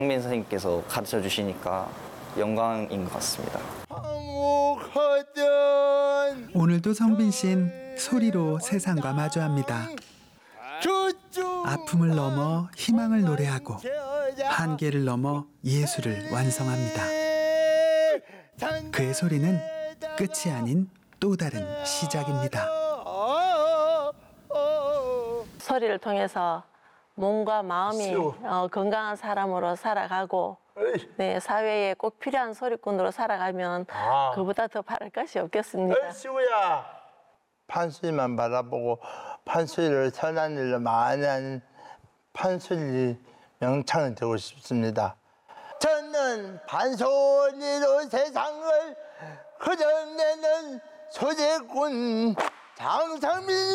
황민 선생님께서 가르쳐 주시니까 영광인 것 같습니다. 오늘도 성빈 씨는 소리로 세상과 마주합니다. 아픔을 넘어 희망을 노래하고 한계를 넘어 예술을 완성합니다. 그의 소리는 끝이 아닌 또 다른 시작입니다. 소리를 통해서 몸과 마음이 건강한 사람으로 살아가고 네, 사회에 꼭 필요한 소리꾼으로 살아가면 그보다 더 바랄 것이 없겠습니다. 시구야. 판소리만 바라보고 판소리를 선한 일로 많이 하는 판소리 명창이 되고 싶습니다. 저는 판소리로 세상을 흐려내는 소재꾼 장상민